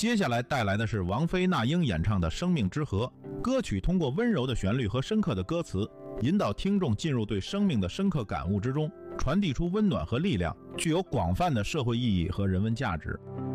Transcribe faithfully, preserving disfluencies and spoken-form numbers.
接下来带来的是王菲、那英演唱的《生命之河》。歌曲通过温柔的旋律和深刻的歌词，引导听众进入对生命的深刻感悟之中，传递出温暖和力量，具有广泛的社会意义和人文价值。